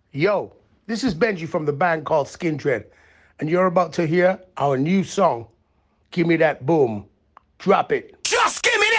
Yo, this is Benji from the band called Skin Dread, and you're about to hear our new song, Give Me That Boom. Drop it. Just give me